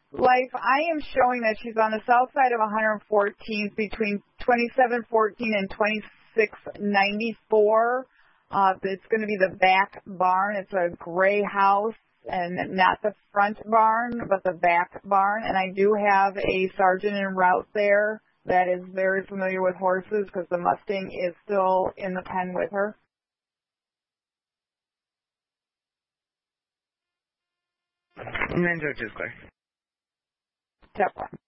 Life, I am showing that she's on the south side of 114th between 2714 and 2694. It's going to be the back barn. It's a gray house, and not the front barn, but the back barn. And I do have a sergeant en route there that is very familiar with horses because the Mustang is still in the pen with her. And then George is clear. Step one.